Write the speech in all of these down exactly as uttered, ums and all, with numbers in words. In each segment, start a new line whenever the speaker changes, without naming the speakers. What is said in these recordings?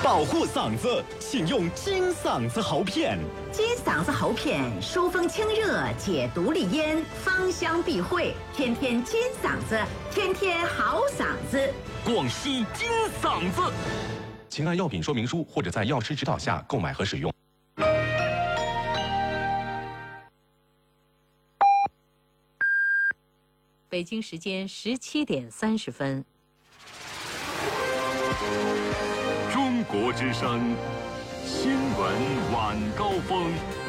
保护嗓子，请用金嗓子喉片。
金嗓子喉片疏风清热，解毒利咽，芳香避秽，天天金嗓子，天天好嗓子。
广西金嗓子，
请按药品说明书或者在药师指导下购买和使用。
北京时间十七点三十分。
中国之声新闻晚高峰。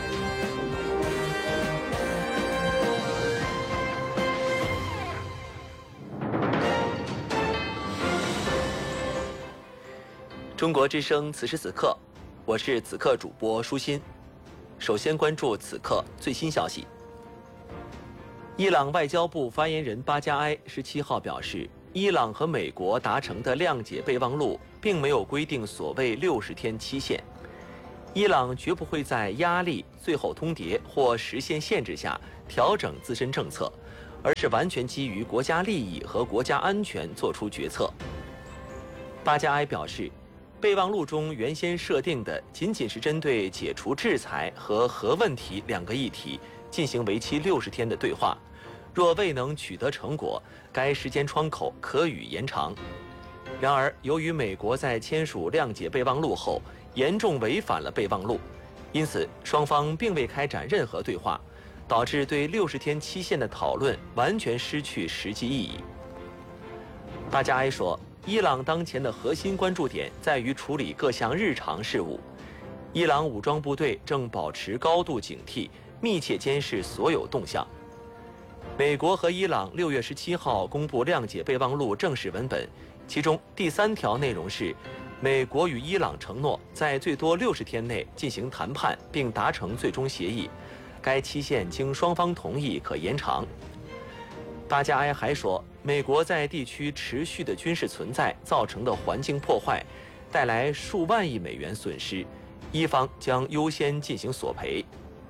中国之声此时此刻，我是此刻主播舒心。首先关注此刻最新消息。伊朗外交部发言人巴加埃十七号表示，伊朗和美国达成的谅解备忘录并没有规定所谓六十天期限，伊朗绝不会在压力、最后通牒或时限限制下调整自身政策，而是完全基于国家利益和国家安全作出决策。巴加埃表示，备忘录中原先设定的仅仅是针对解除制裁和核问题两个议题进行为期六十天的对话，若未能取得成果，该时间窗口可予延长。然而，由于美国在签署谅解备忘录后严重违反了备忘录，因此双方并未开展任何对话，导致对六十天期限的讨论完全失去实际意义。巴加埃说，伊朗当前的核心关注点在于处理各项日常事务，伊朗武装部队正保持高度警惕，密切监视所有动向。美国和伊朗六月十七号公布谅解备忘录正式文本，其中第三条内容是，美国与伊朗承诺在最多六十天内进行谈判并达成最终协议，该期限经双方同意可延长。巴加埃还说，美国在地区持续的军事存在造成的环境破坏，带来数万亿美元损失，伊方将优先进行索赔。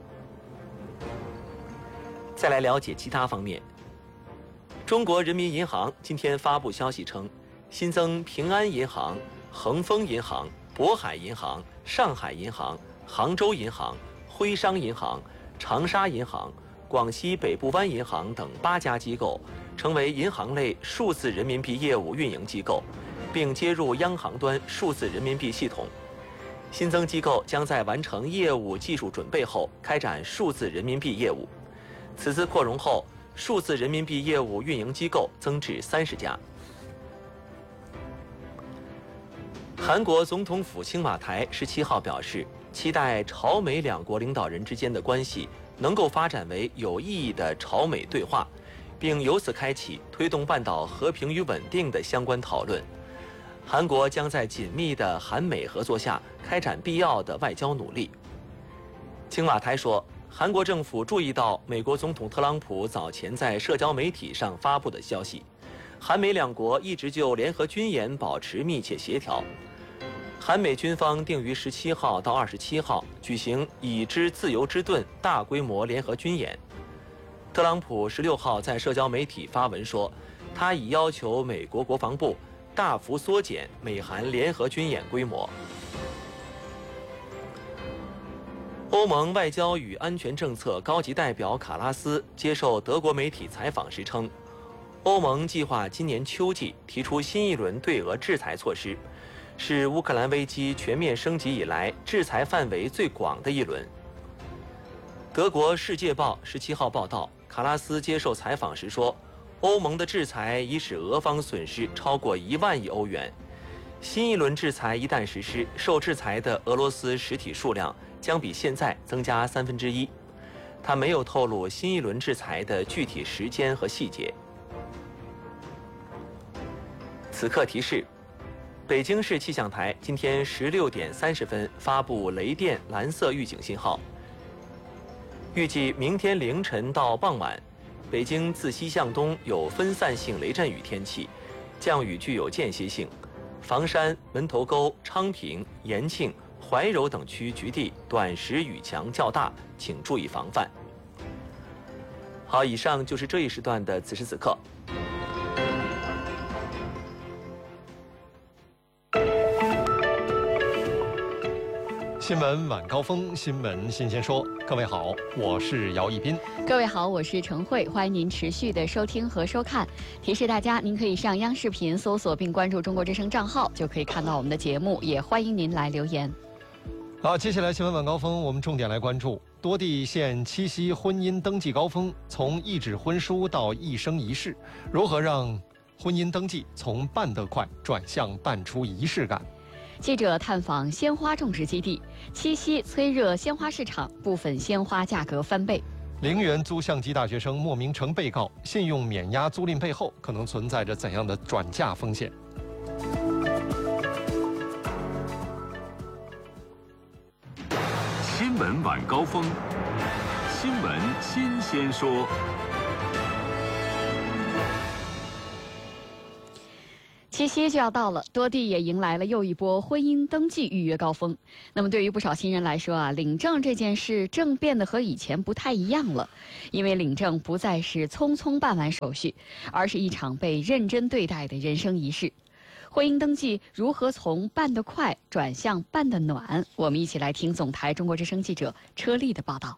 再来了解其他方面。中国人民银行今天发布消息称，新增平安银行、恒丰银行、渤海银行、上海银行、杭州银行、徽商银行、长沙银行、广西北部湾银行等八家机构，成为银行类数字人民币业务运营机构，并接入央行端数字人民币系统。新增机构将在完成业务技术准备后开展数字人民币业务。此次扩容后，数字人民币业务运营机构增至三十家。韩国总统府青瓦台十七号表示，期待朝美两国领导人之间的关系能够发展为有意义的朝美对话，并由此开启推动半岛和平与稳定的相关讨论。韩国将在紧密的韩美合作下开展必要的外交努力。青瓦台说，韩国政府注意到美国总统特朗普早前在社交媒体上发布的消息，韩美两国一直就联合军演保持密切协调。韩美军方定于十七号到二十七号举行已知自由之盾大规模联合军演。特朗普十六号在社交媒体发文说，他已要求美国国防部大幅缩减美韩联合军演规模。欧盟外交与安全政策高级代表卡拉斯接受德国媒体采访时称，欧盟计划今年秋季提出新一轮对俄制裁措施，是乌克兰危机全面升级以来制裁范围最广的一轮。德国《世界报》十七号报道，卡拉斯接受采访时说，欧盟的制裁已使俄方损失超过一万亿欧元。新一轮制裁一旦实施，受制裁的俄罗斯实体数量将比现在增加三分之一。他没有透露新一轮制裁的具体时间和细节。此刻提示：北京市气象台今天十六点三十分发布雷电蓝色预警信号。预计明天凌晨到傍晚，北京自西向东有分散性雷阵雨天气，降雨具有间歇性。房山、门头沟、昌平、延庆、怀柔等区局地短时雨强较大，请注意防范。好，以上就是这一时段的此时此刻。
新闻晚高峰，新闻新鲜说。各位好，我是姚一斌。
各位好，我是陈慧，欢迎您持续的收听和收看。提示大家，您可以上央视频搜索并关注中国之声账号，就可以看到我们的节目。也欢迎您来留言。
好，接下来新闻晚高峰，我们重点来关注多地现七夕婚姻登记高峰，从一纸婚书到一生一世，如何让婚姻登记从办得快转向办出仪式感？
记者探访鲜花种植基地，七夕催热鲜花市场，部分鲜花价格翻倍。
陵园租相机大学生莫名成被告，信用免押租赁背后可能存在着怎样的转嫁风险？
新闻晚高峰，新闻新鲜说。
七夕就要到了，多地也迎来了又一波婚姻登记预约高峰。那么对于不少新人来说啊，领证这件事正变得和以前不太一样了，因为领证不再是匆匆办完手续，而是一场被认真对待的人生仪式。婚姻登记如何从办得快转向办得暖？我们一起来听总台中国之声记者车丽的报道。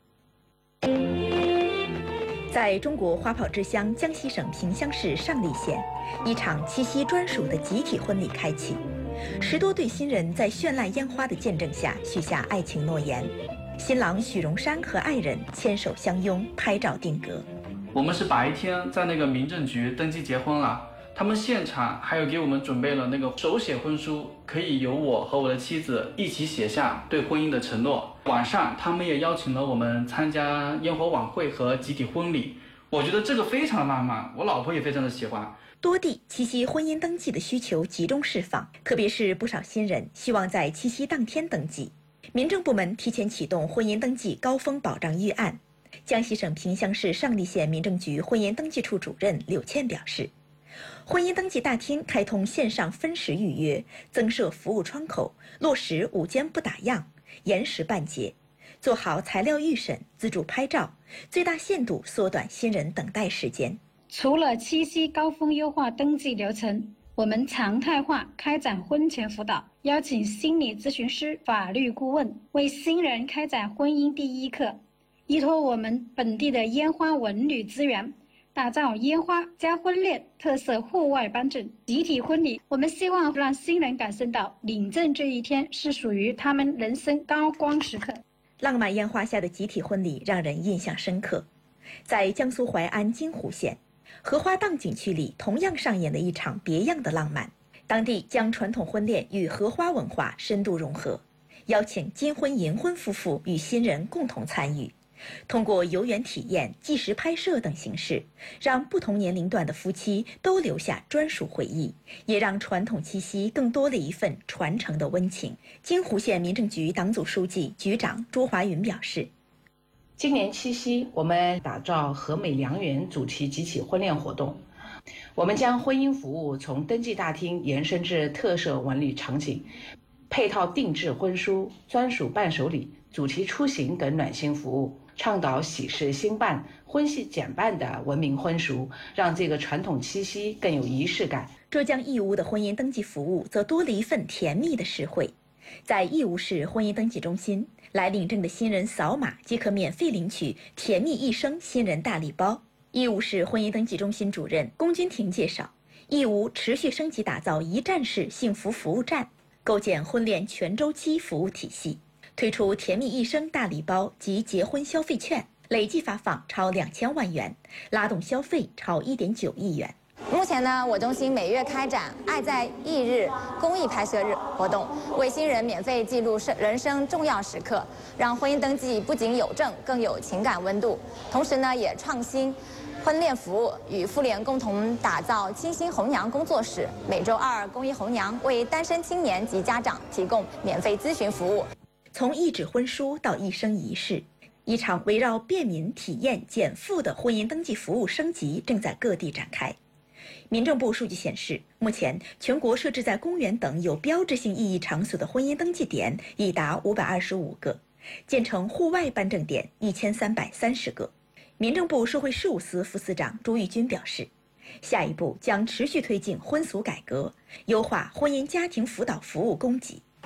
在中国花炮之乡江西省萍乡市上栗县，一场七夕专属的集体婚礼开启。十多对新人在绚烂烟花的见证下许下爱情诺言。新郎许荣山和爱人牵手相拥，拍照定格。
我们是白天在那个民政局登记结婚了，他们现场还有给我们准备了那个手写婚书，可以由我和我的妻子一起写下对婚姻的承诺。晚上他们也邀请了我们参加烟火晚会和集体婚礼，我觉得这个非常浪漫，我老婆也非常的喜欢。
多地七夕婚姻登记的需求集中释放，特别是不少新人希望在七夕当天登记。民政部门提前启动婚姻登记高峰保障预案。江西省萍乡市上栗县民政局婚姻登记处主任柳倩表示，婚姻登记大厅开通线上分时预约，增设服务窗口，落实午间不打烊，延时办结，做好材料预审、自助拍照，最大限度缩短新人等待时间。
除了七夕高峰优化登记流程，我们常态化开展婚前辅导，邀请心理咨询师、法律顾问为新人开展婚姻第一课，依托我们本地的烟花文旅资源，打造烟花加婚恋特色户外颁证集体婚礼。我们希望让新人感受到领证这一天是属于他们人生高光时刻。
浪漫烟花下的集体婚礼让人印象深刻。在江苏淮安金湖县荷花荡景区里，同样上演了一场别样的浪漫。当地将传统婚恋与荷花文化深度融合，邀请金婚银婚夫妇与新人共同参与，通过游园体验、纪实拍摄等形式，让不同年龄段的夫妻都留下专属回忆，也让传统七夕更多了一份传承的温情。金湖县民政局党组书记、局长朱华云表示，
今年七夕，我们打造和美良缘主题集体婚恋活动。我们将婚姻服务从登记大厅延伸至特色文旅场景，配套定制婚书、专属伴手礼、主题出行等暖心服务，倡导喜事兴办、婚系减半的文明婚俗，让这个传统七夕更有仪式感。
浙江义乌的婚姻登记服务则多了一份甜蜜的实惠。在义乌市婚姻登记中心，来领证的新人扫码即可免费领取甜蜜一生新人大礼包。义乌市婚姻登记中心主任龚君婷介绍，义乌持续升级打造一站式幸福服务站，构建婚恋全周期服务体系，推出甜蜜一生大礼包及结婚消费券，累计发放超两千万元，拉动消费超一点九亿元。
目前呢，我中心每月开展“爱在忆日”公益拍摄日活动，为新人免费记录人生重要时刻，让婚姻登记不仅有证，更有情感温度。同时呢，也创新婚恋服务，与妇联共同打造清新红娘工作室，每周二公益红娘为单身青年及家长提供免费咨询服务。
从一纸婚书到一生一世，一场围绕便民、体验、减负的婚姻登记服务升级正在各地展开。民政部数据显示，目前全国设置在公园等有标志性意义场所的婚姻登记点已达五百二十五个，建成户外办证点一千三百三十个。民政部社会事务司副司长朱玉军表示，下一步将持续推进婚俗改革，优化婚姻家庭辅导服务供给。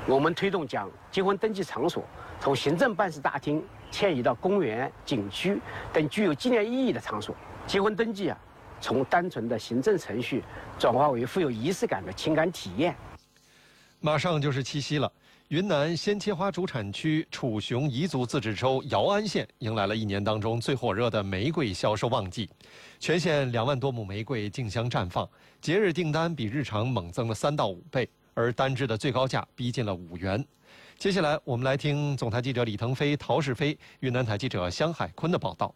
我们推动将结婚登记场所从行政办事大厅迁移到公园、景区等具有纪念意义的场所。结婚登记啊，从单纯的行政程序转化为富有仪式感的情感体验。
马上就是七夕了，云南鲜切花主产区楚雄彝族自治州姚安县迎来了一年当中最火热的玫瑰销售旺季，全县两万多亩玫瑰竞相绽放，节日订单比日常猛增了三到五倍，而单支的最高价逼近了五元。接下来我们来听总台记者李腾飞、陶世飞、云南台记者香海坤的报道。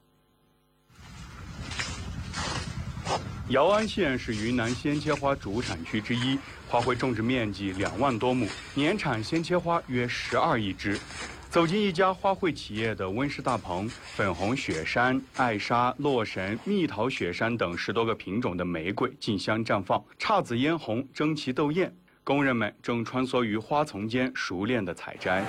姚安县是云南鲜切花主产区之一，花卉种植面积两万多亩，年产鲜切花约十二亿枝。走进一家花卉企业的温室大棚，粉红雪山、艾莎、洛神、蜜桃雪山等十多个品种的玫瑰竞相绽放，姹紫嫣红，争奇斗艳。工人们正穿梭于花丛间，熟练地采摘。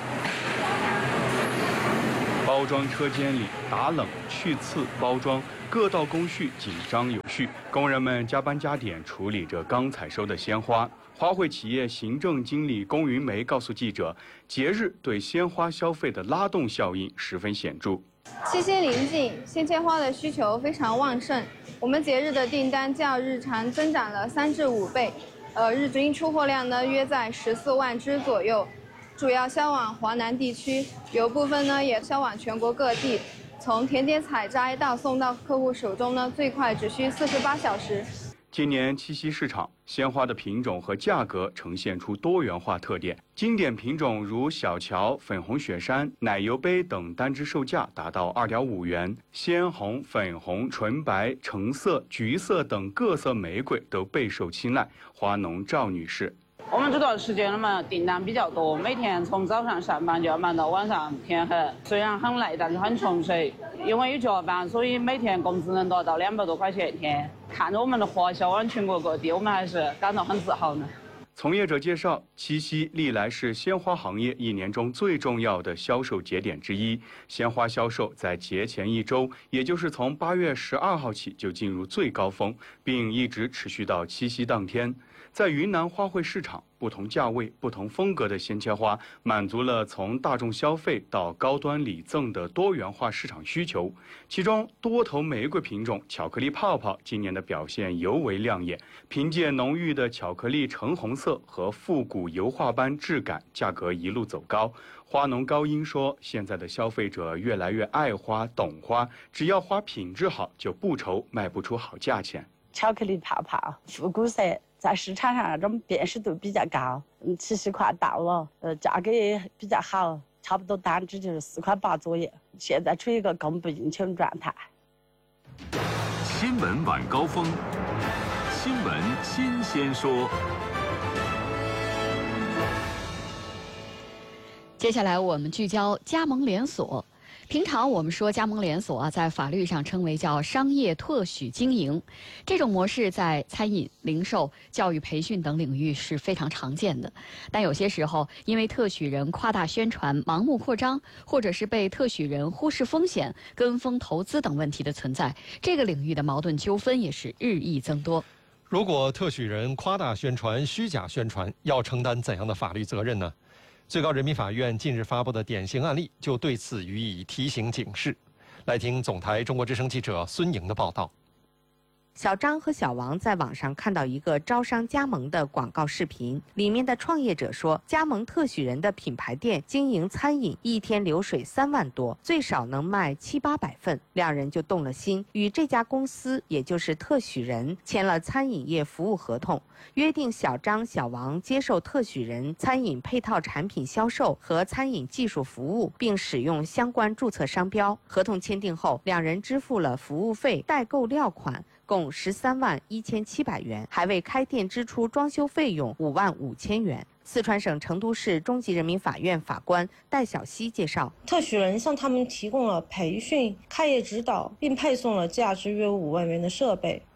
包装车间里打冷、去刺、包装各道工序紧张有序，工人们加班加点处理着刚采收的鲜花。花卉企业行政经理龚云梅告诉记者，节日对鲜花消费的拉动效应十分显著。
七夕临近，鲜切花的需求非常旺盛，我们节日的订单较日常增长了三至五倍，呃，日均出货量呢约在十四万支左右。主要销往华南地区，有部分呢也销往全国各地。从田间采摘到送到客户手中呢，最快只需四十八小时。
今年七夕市场，鲜花的品种和价格呈现出多元化特点。经典品种如小乔、粉红雪山、奶油杯等单支售价达到二点五元，鲜红、粉红、纯白、橙色、橘色等各色玫瑰都备受青睐。花农赵女士。
我们这段时间嘛，订单比较多，每天从早上上班就要忙到晚上天黑。虽然很累，但是很充实，因为有加班，所以每天工资能达到两百多块钱一天。看着我们的花销往全国各地，我们还是感到很自豪呢。
从业者介绍，七夕历来是鲜花行业一年中最重要的销售节点之一。鲜花销售在节前一周，也就是从八月十二号起就进入最高峰，并一直持续到七夕当天。在云南花卉市场，不同价位、不同风格的鲜切花，满足了从大众消费到高端礼赠的多元化市场需求。其中，多头玫瑰品种巧克力泡泡今年的表现尤为亮眼，凭借浓郁的巧克力橙红色和复古油画般质感，价格一路走高。花农高英说：“现在的消费者越来越爱花、懂花，只要花品质好，就不愁卖不出好价钱。”
巧克力泡泡、复古色，在市场上那种辨识度比较高。嗯，七夕快到了，呃，价格也比较好，差不多单支就是四块八左右。现在处于一个供不应求的状态。
新闻晚高峰，新闻新鲜说。
接下来我们聚焦加盟连锁。平常我们说加盟连锁啊，在法律上称为叫商业特许经营，这种模式在餐饮、零售、教育培训等领域是非常常见的。但有些时候，因为特许人夸大宣传、盲目扩张，或者是被特许人忽视风险、跟风投资等问题的存在，这个领域的矛盾纠纷也是日益增多。
如果特许人夸大宣传、虚假宣传，要承担怎样的法律责任呢？最高人民法院近日发布的典型案例就对此予以提醒警示。来听总台中国之声记者孙莹的报道。
小张和小王在网上看到一个招商加盟的广告视频，里面的创业者说，加盟特许人的品牌店经营餐饮，一天流水三万多，最少能卖七八百份。两人就动了心，与这家公司，也就是特许人，签了餐饮业服务合同，约定小张、小王接受特许人餐饮配套产品销售和餐饮技术服务，并使用相关注册商标。合同签订后，两人支付了服务费、代购料款。共十三万一千七百元，还为开店支出装修费用五万五千元。四川省成都市中级人民法院法官戴晓西介绍，
特许人向他们提供了培训、开业指导，并配送了价值约五万元的设备。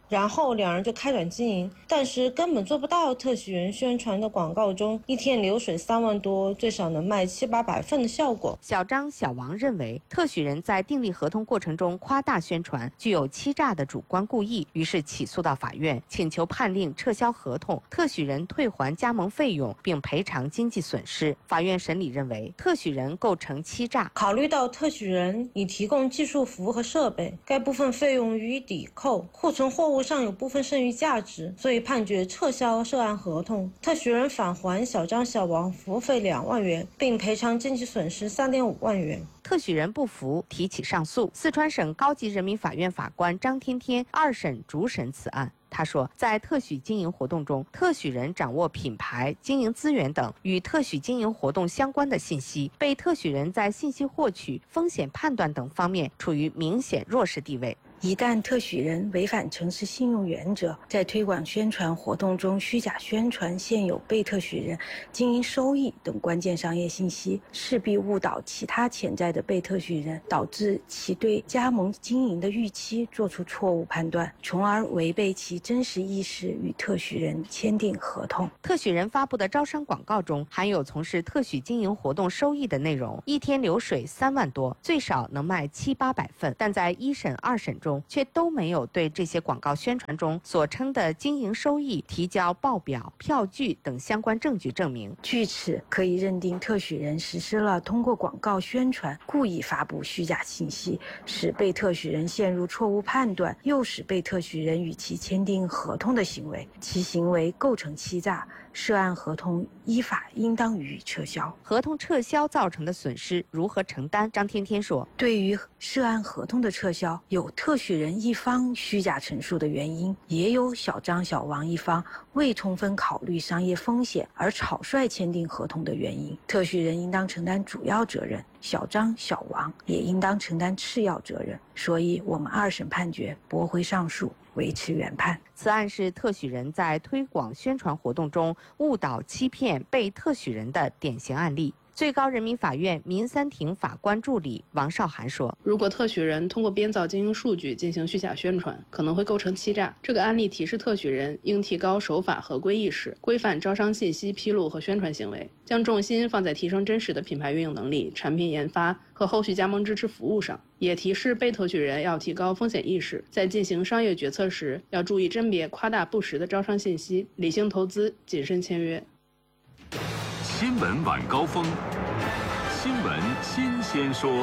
然后两人就开展经营，但是根本做不到特许人宣传的广告中一天流水三万多，最少能卖七八百份的效果。
小张、小王认为，特许人在订立合同过程中夸大宣传，具有欺诈的主观故意，于是起诉到法院，请求判令撤销合同，特许人退还加盟费用，并赔偿经济损失。法院审理认为，特许人构成欺诈。
考虑到特许人已提供技术服务和设备，该部分费用予以抵扣，库存货物上有部分剩余价值，所以判决撤销涉案合同。特许人返还小张、小王服务费两万元，并赔偿经济损失三点五万元。
特许人不服，提起上诉。四川省高级人民法院法官张天天二审主审此案。他说，在特许经营活动中，特许人掌握品牌、经营资源等与特许经营活动相关的信息，被特许人在信息获取、风险判断等方面处于明显弱势地位。
一旦特许人违反诚实信用原则，在推广宣传活动中虚假宣传现有被特许人经营收益等关键商业信息，势必误导其他潜在的被特许人，导致其对加盟经营的预期做出错误判断，从而违背其真实意识与特许人签订合同。
特许人发布的招商广告中含有从事特许经营活动收益的内容，一天流水三万多，最少能卖七八百份，但在一审、二审中却都没有对这些广告宣传中所称的经营收益提交报表、票据等相关证据证明。
据此，可以认定特许人实施了通过广告宣传故意发布虚假信息，使被特许人陷入错误判断，诱使被特许人与其签订合同的行为，其行为构成欺诈，涉案合同依法应当予以撤销。
合同撤销造成的损失如何承担？张天天说，
对于涉案合同的撤销，有特许人一方虚假陈述的原因，也有小张、小王一方未充分考虑商业风险而草率签订合同的原因。特许人应当承担主要责任，小张、小王也应当承担次要责任。所以我们二审判决驳回上诉，维持原判。
此案是特许人在推广宣传活动中误导欺骗被特许人的典型案例。最高人民法院民三庭法官助理王少涵说，
如果特许人通过编造经营数据进行虚假宣传，可能会构成欺诈。这个案例提示特许人应提高守法合规意识，规范招商信息披露和宣传行为，将重心放在提升真实的品牌运营能力、产品研发和后续加盟支持服务上。也提示被特许人要提高风险意识，在进行商业决策时要注意甄别夸大不实的招商信息，理性投资，谨慎签约。
新闻晚高峰，新闻新鲜说。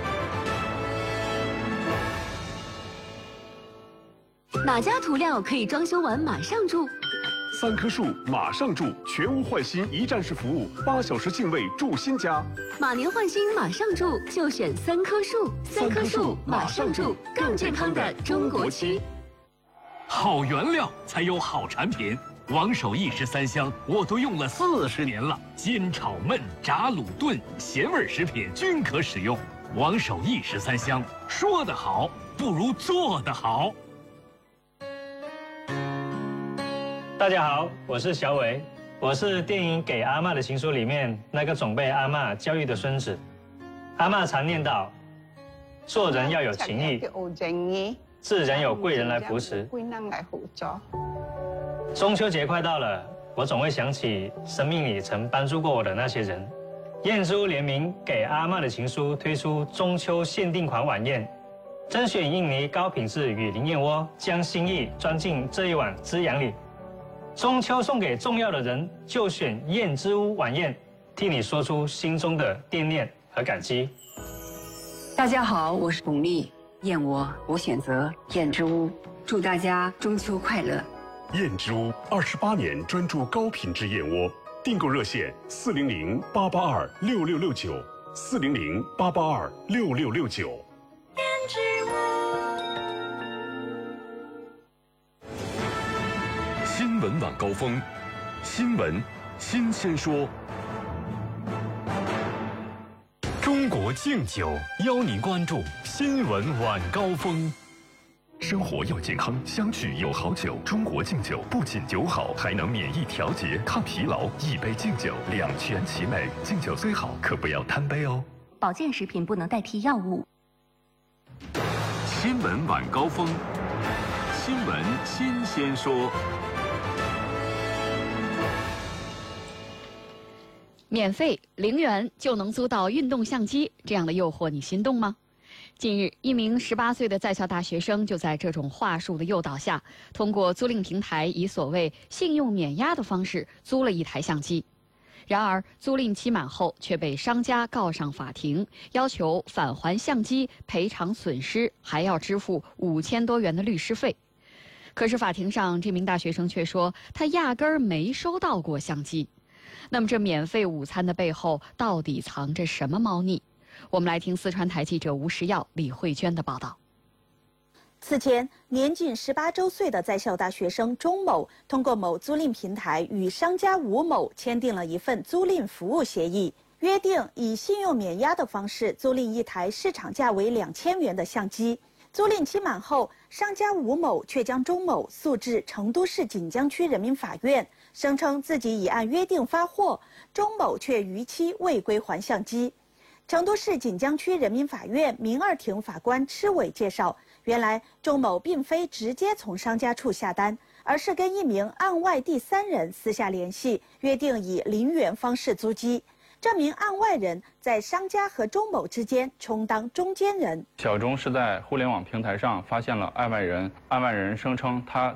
哪家涂料可以装修完马上住？
三棵树马上住，全屋换新一站式服务，八小时净位住新家。
马年换新马上住，就选三棵树。三棵树马上住，更健康的中国区。
好原料才有好产品。王守义十三香我都用了四十年了，煎炒焖炸卤炖咸味食品均可使用。王守义十三香，说得好不如做得好。
大家好，我是小伟，我是电影《给阿嬷的情书》里面那个总被阿嬷教育的孙子。阿嬷常念叨，做人要有情义，自然有贵人来扶持。中秋节快到了，我总会想起生命里曾帮助过我的那些人。燕之屋联名《给阿嬷的情书》推出中秋限定款晚宴，甄选印尼高品质雨林燕窝，将心意装进这一碗滋养里。中秋送给重要的人，就选燕之屋晚宴，替你说出心中的惦念和感激。
大家好，我是巩俐，燕窝我选择燕之屋，祝大家中秋快乐。
燕之屋二十八年专注高品质燕窝，订购热线四零零八八二六六六九，四零零八八二六六六九。
燕之屋。
新闻晚高峰，新闻新鲜说。中国敬酒邀您关注新闻晚高峰。生活要健康，相聚有好酒。中国敬酒不仅酒好，还能免疫调节、抗疲劳。一杯敬酒，两全其美。敬酒虽好，可不要贪杯哦。
保健食品不能代替药物。
新闻晚高峰，新
新闻新鲜说。
免费零元就能租到运动相机，这样的诱惑你心动吗？近日，一名十八岁的在校大学生就在这种话术的诱导下，通过租赁平台以所谓信用免押的方式租了一台相机。然而，租赁期满后却被商家告上法庭，要求返还相机、赔偿损失，还要支付五千多元的律师费。可是法庭上，这名大学生却说他压根儿没收到过相机。那么，这免费午餐的背后到底藏着什么猫腻？我们来听四川台记者吴时耀、李慧娟的报道。
此前，年仅十八周岁的在校大学生钟某通过某租赁平台与商家吴某签订了一份租赁服务协议，约定以信用免押的方式租赁一台市场价为两千元的相机。租赁期满后，商家吴某却将钟某诉至成都市锦江区人民法院，声称自己已按约定发货，钟某却逾期未归还相机。成都市锦江区人民法院民二庭法官吃伟介绍，原来钟某并非直接从商家处下单，而是跟一名案外第三人私下联系，约定以零元方式租机。这名案外人在商家和钟某之间充当中间人。
小钟是在互联网平台上发现了案外人，案外人声称他